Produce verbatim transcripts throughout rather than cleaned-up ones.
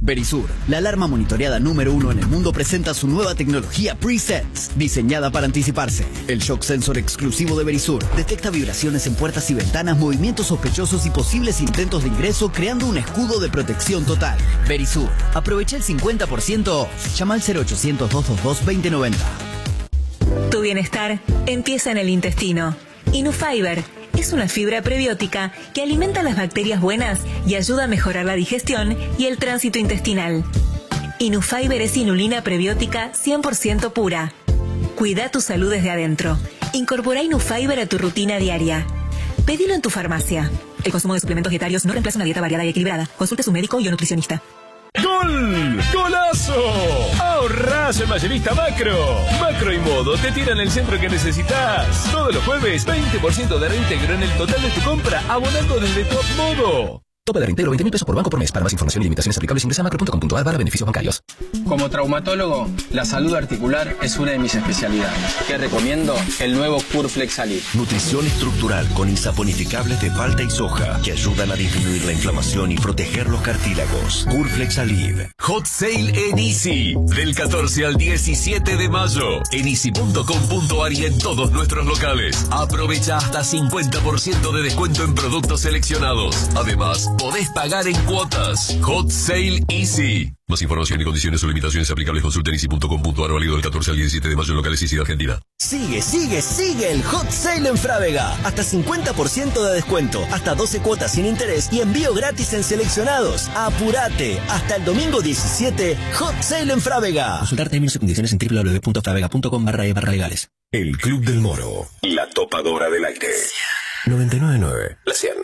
Verisur, la alarma monitoreada número uno en el mundo, presenta su nueva tecnología Presense, diseñada para anticiparse. El shock sensor exclusivo de Verisur detecta vibraciones en puertas y ventanas, movimientos sospechosos y posibles intentos de ingreso, creando un escudo de protección total. Verisur, aprovecha el cincuenta por ciento off. Llama al cero ochocientos, doscientos veintidós, veinte noventa. Tu bienestar empieza en el intestino. Inufiber es una fibra prebiótica que alimenta las bacterias buenas y ayuda a mejorar la digestión y el tránsito intestinal. Inufiber es inulina prebiótica cien por ciento pura. Cuida tu salud desde adentro. Incorpora Inufiber a tu rutina diaria. Pedilo en tu farmacia. El consumo de suplementos dietarios no reemplaza una dieta variada y equilibrada. Consulte a su médico y o nutricionista. ¡Gol! ¡Golazo! ¡Ahorrás en Mayorista Macro! Macro y Modo te tiran el centro que necesitas. Todos los jueves, veinte por ciento de reintegro en el total de tu compra, abonando desde Top Modo. Tope de reintegro veinte mil pesos por banco por mes. Para más información y limitaciones aplicables ingresa a macro punto com punto a r barra beneficios bancarios. Como traumatólogo, la salud articular es una de mis especialidades. ¿Qué recomiendo? El nuevo Curflex Alive. Nutrición estructural con insaponificables de palta y soja que ayudan a disminuir la inflamación y proteger los cartílagos. Curflex Alive. Hot Sale en Easy. Del catorce al diecisiete de mayo. En easy punto com punto a r y en todos nuestros locales. Aprovecha hasta cincuenta por ciento de descuento en productos seleccionados. Además, podés pagar en cuotas. Hot Sale Easy. Más información y condiciones o limitaciones aplicables consulta en easy punto com punto a r, válido del catorce al diecisiete de mayo en locales Easy de Argentina. Sigue, sigue, sigue el Hot Sale en Frávega. Hasta cincuenta por ciento de descuento, hasta doce cuotas sin interés y envío gratis en seleccionados. ¡Apurate! Hasta el domingo diecisiete, Hot Sale en Frávega. Consultar términos y condiciones en w w w punto fravega punto com barra e barra legales. El Club del Moro. La topadora del aire. noventa y nueve punto nueve. La cien.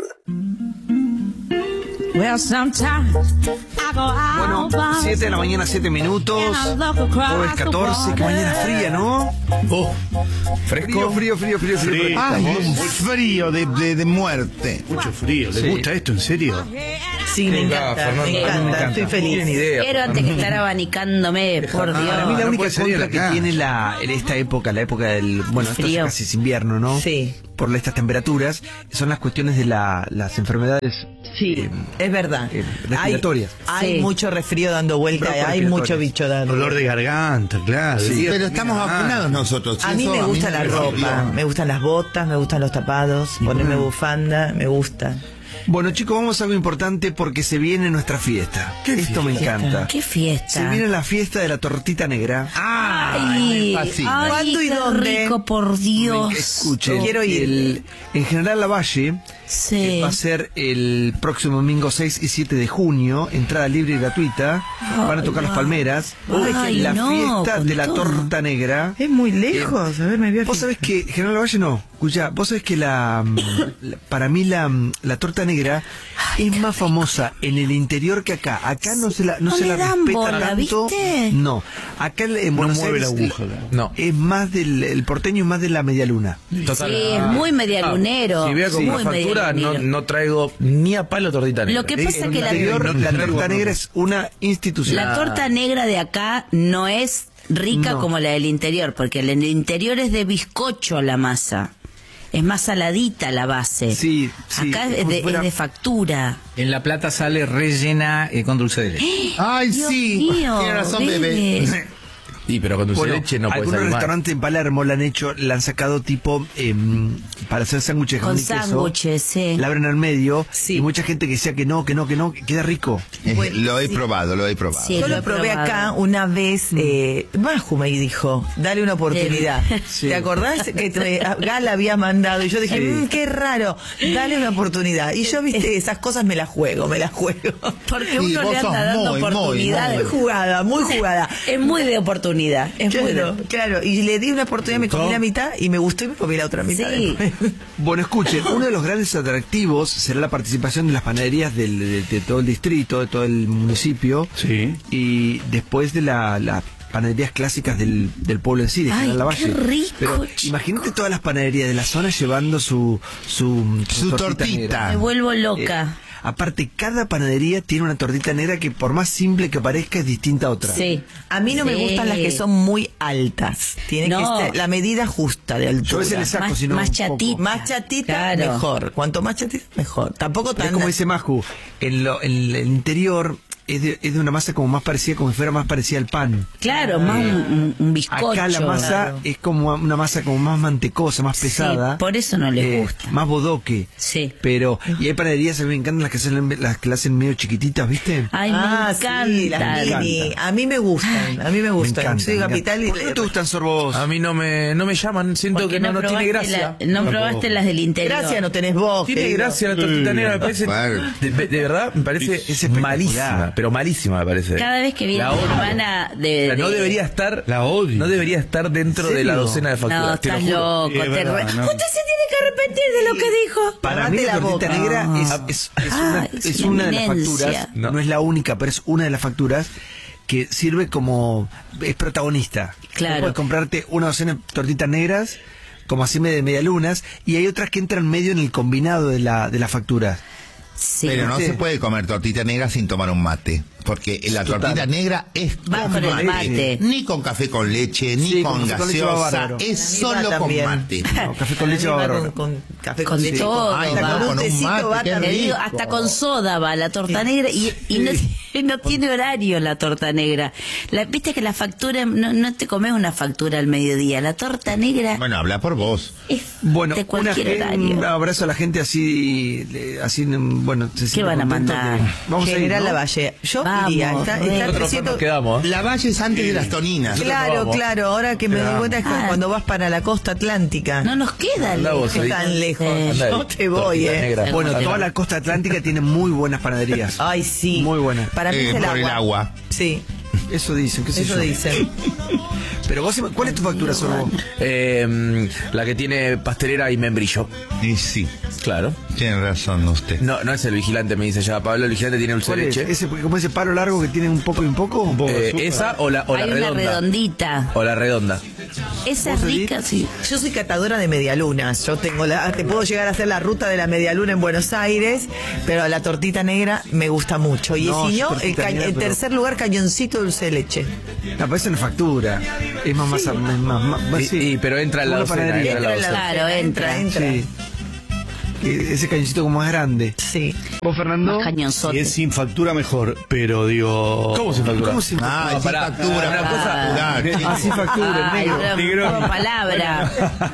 Bueno, siete de la mañana, siete minutos. Jueves catorce, que mañana fría, ¿no? Oh, fresco. Frío, frío, frío, frío. frío. Ay, un frío de, de, de muerte. Mucho frío. ¿Les Sí. gusta esto, en serio? Sí, me encanta, Fernando, me me encanta, encanta. estoy No feliz. tienen idea. Quiero antes que estar abanicándome, por Dios. Para mí la no única puede salir contra de que acá. tiene la, en esta época, la época del... Bueno, esto Frío. es casi es invierno, ¿no? Sí. Por estas temperaturas, son las cuestiones de la, las enfermedades... Sí, eh, es verdad. eh, respiratorias. Hay, hay Sí. mucho resfrío dando vuelta, Bronco hay mucho respiratorias. bicho dando Dolor de vuelta. garganta, claro. Sí. Pero estamos Ah. vacunados nosotros. A mí Eso me gusta la me ropa, sirvió. me gustan las botas, me gustan los tapados, ponerme bufanda, me gusta. Bueno, chicos, vamos a algo importante porque se viene nuestra fiesta. Esto me encanta. ¿Qué fiesta? Se viene la fiesta de la tortita negra. Ay, me fascina. ay, ¿Cuándo y qué dónde? rico, por Dios. Escuchen, Quiero ir. el- en General Lavalle Sí. va a ser el próximo domingo seis y siete de junio, entrada libre y gratuita. Van a tocar las palmeras. Ay, la no, fiesta con de la todo. torta negra. Es muy lejos, a ver, me voy a Vos fijar. sabés que General Lavalle no. Escucha, vos sabés que la, mm, la- para mí la, mm, la torta negra es más famosa en el interior que acá. Acá no se la no, No se le la dan respeta bola, tanto. ¿viste? No, acá en en Buenos mueve la Aires aguja, eh, no. es más del el porteño es más de la media luna. Sí, es muy medialunero. Si voy a comprar muy factura, no, medialunero. no traigo ni a palo tortita negra. Lo que En pasa es el que la, interior la torta negra es una institución. la torta negra de acá no es rica No. como la del interior, porque en el interior es de bizcocho la masa. Es más saladita la base. Sí, sí, Acá es es como de, si fuera- es de factura. En La Plata sale rellena eh, con dulce de leche. Ay, Dios sí. mío, Tiene razón, bebe. bebé. Y pero con dulce Bueno, de leche no puede algunos salir mal. restaurantes en Palermo la han hecho, la han sacado tipo eh, para hacer sándwiches de Con jamón y queso. sándwiches, sí. La abren al medio Sí. y mucha gente que decía que no, que no, que no, que queda rico. Eh, Bueno, lo he sí. probado, lo he probado. Sí. Yo lo lo he probé probado. acá una vez, eh, Maju me dijo, dale una oportunidad. Sí. ¿Te acordás que te, Gal había mandado? Y yo dije, Sí. "Mm, qué raro, dale una oportunidad. Y yo, viste, esas cosas me las juego, me las juego. Porque Sí, uno vos le sos anda dando muy, muy, oportunidades. Muy jugada, muy jugada. Es muy de oportunidad. Es muy de... Claro, claro. Y le di una oportunidad, me comí la mitad y me gustó y me comí la otra mitad. Sí. después. Bueno, escuchen, uno de los grandes atractivos será la participación de las panaderías del- de, de todo el distrito, de todo el municipio. Sí. Y después de la, las panaderías clásicas del, del pueblo en sí, de Ay, General Lavalle. qué rico, Pero chico. imagínate todas las panaderías de la zona llevando su su, Su tortita. negra. Me vuelvo loca. Eh, aparte, cada panadería tiene una tortita negra que por más simple que parezca es distinta a otra. Sí. A mí no me Sí. gustan las que son muy altas. Tiene No. que ser la medida justa de altura. Yo a veces le saco, Más- si no, más un poco. chatita. Más chatita, Claro. mejor. Cuanto más chatita, mejor. Tampoco Pero tan... es como dice Maju, en, lo, en el interior es de, es de una masa como más parecida, como si fuera más parecida al pan. Claro, eh, más un, un, un bizcocho. Acá la masa claro. es como una masa como más mantecosa, más pesada. Sí, por eso no les eh, gusta. Más bodoque. Sí. Pero, y hay panaderías, a mí me encantan las que hacen, las que las hacen medio chiquititas, ¿viste? Ay, ah, me encanta. Sí, las mini. A mí me gustan, a mí me gustan. Me encanta, Soy me capital y... ¿Por qué no te gustan, Sorbos? A mí no me, no me llaman, siento Porque que no, no tiene gracia. La, no, no probaste puedo. Las del interior. Gracia no tenés vos. Tiene querido. gracia la tortita negra, me parece. De, de verdad, me parece es malísima, pero malísima me parece. Cada vez que viene mi hermana de, o sea, no de... debería estar, la odio. No debería estar dentro de la docena de facturas. No, te estás lo juro. loco. Sí, te verdad, re... no. Usted se tiene que arrepentir de lo que dijo. Para Tomate mí la, la tortita boca. negra No. es, es, es una, Ah, es es una una de las eminencia. facturas, no. No. no es la única, pero es una de las facturas que sirve como, es protagonista. Claro. Puedes comprarte una docena de tortitas negras, como así de medialunas, y hay otras que entran medio en el combinado de la, de la factura. Sí. Pero no Sí. se puede comer tortita negra sin tomar un mate. Porque la Total. tortita negra es Va con con el mate. mate. Ni con café con leche, ni Sí, con con café con leche va gaseosa. bárbaro. Es A mí solo va con también. mate. No, café con leche A mí va va bárbaro. con, con café Con con leche. todo. Ay, Hasta no, con un con un tecito mate, va qué Te también. digo, hasta con soda va la torta negra y, y no, no tiene horario la torta negra. La, Viste que la factura, no, no te comes una factura al mediodía. La torta negra Bueno, habla por vos. es Bueno, de una, cualquier un horario. abrazo a la gente así, le- así bueno, se ¿Qué siente van a contento mandar? que- Vamos a ir, General ¿no? Lavalle. Yo Vamos, iría. Está, eh. está Nosotros creciendo- nos quedamos. La Valle es antes de las toninas. Claro, vamos. claro. Ahora que me doy cuenta es que Ah. cuando vas para la costa atlántica. No nos queda Andá vos, es ahí. tan lejos. Eh, Andá, Yo te voy, tortita eh. negra. Bueno, Pero- toda la costa atlántica tiene muy buenas panaderías. Ay, sí. Muy buenas. Para mí Eh, es el por agua. el agua. Sí, Eso dicen, qué sé eso yo. dicen. Pero vos, ¿cuál es tu factura, Sorbo? Eh, la que tiene pastelera y membrillo. Y sí, Claro. tiene razón usted. No, no es el vigilante, me dice ya Pablo. El vigilante tiene dulce ¿Cuál de es? leche. ¿Ese, como ese palo largo que tiene un poco y un poco? Un poco. Eh, esa o la, o la Hay una redonda. redondita. O la redonda. Esa es ¿Vos, Edith? rica, sí. Yo soy catadora de medialunas. Yo tengo la, te puedo llegar a hacer la ruta de la medialuna en Buenos Aires, pero la tortita negra me gusta mucho. Y No, si yo no, el tortita ca- negra, en pero- tercer lugar, cañoncito dulce de leche. No, pero esa no es factura. Es más masa. Es más, más, más- Y- sí. y- pero entra en la Una docena, panadería. entra en la Entra en la Claro, docena, entra. entra. Sí. Que ese cañoncito como más grande. Sí. ¿Vos, Fernando? Más Si cañonzote. es sin factura, mejor. Pero digo. ¿Cómo se factura? ¿Cómo se Ah, No, sin pará. factura, Una una cosa- cosa facturar, Ah, chicos. sin factura, Ay, negro. pero- negro. como palabra.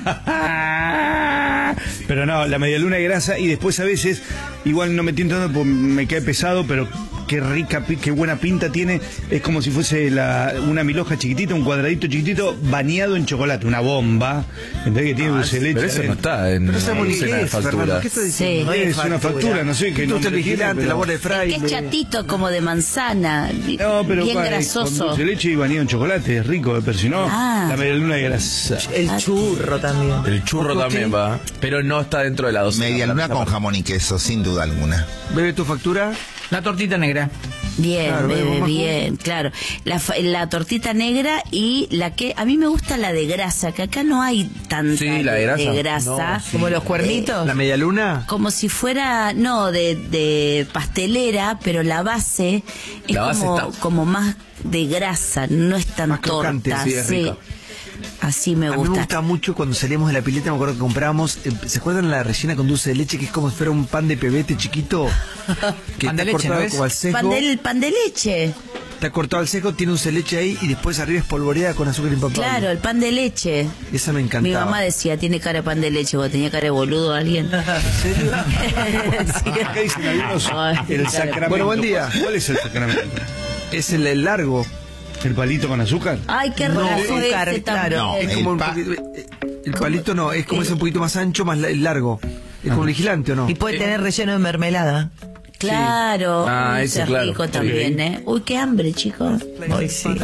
Pero no, la medialuna de grasa y después a veces, igual no me tiento tanto porque me cae pesado, pero qué rica, pi- qué buena pinta tiene. Es como si fuese la, una milhoja chiquitita, un cuadradito chiquitito bañado en chocolate, una bomba. ¿Entendés? Que tiene dulce de leche. Pero eso no adentro. está en Pero la sabemos ni docena qué de es, Fernando. facturas. ¿Qué estás Sí. diciendo? Es una factura, no sé qué Tú el nombre tiene, vigilante, pero- la bola de El fraile. que es chatito como de manzana. No, pero bien pa, es con grasoso. dulce de leche y bañado en chocolate, es rico, pero si no, Ah. la medialuna de grasa. El churro también. El churro también va. Pero no está dentro de la docena. Media luna con jamón y queso, sin duda alguna. ¿Bebe tu factura? La tortita negra. Bien, Claro, bebe, vemos más bien, claro. La, fa- la tortita negra y la que... A mí me gusta la de grasa, que acá no hay tanta Sí, la de grasa. grasa. No, sí. Como los cuernitos. ¿La medialuna? Como si fuera, no, de, de pastelera, pero la base es La base como, está- como más de grasa, no es tan Más crocante, torta. sí, es rica. Así me A mí gusta. me gusta mucho cuando salíamos de la pileta, me acuerdo que comprábamos, eh, ¿se acuerdan la rellena con dulce de leche que es como si fuera un pan de pebete chiquito? Que Pan de está leche, cortado ¿no es? como al cejo. Pan de, pan de leche, Está cortado al cejo, tiene dulce de leche ahí y después arriba es polvoreada con azúcar impapable. claro, el pan de leche. Esa me Mi encantaba. mamá decía, tiene cara de pan de leche, cuando tenía cara de boludo alguien. ¿En serio? Sí. Acá dicen algunos Ay, el cara. sacramento. Bueno, buen día. ¿Cuál es el sacramento? Es el, el largo. ¿El palito con azúcar? Ay, qué No, rico azúcar, ese claro. también. Es como El un pa- poquito- eh, el palito no, es como ese un poquito más ancho, más la- el largo. Es como el vigilante, ¿o no? Y puede tener relleno de mermelada. Claro. Ah, Uy, ese, es claro. rico Sí. también, ¿eh? Uy, qué hambre, chicos. Ay, sí.